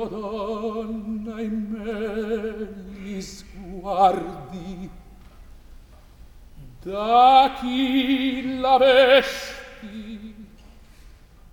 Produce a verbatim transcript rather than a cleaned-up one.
donna in me gli sguardi, da chi la vesti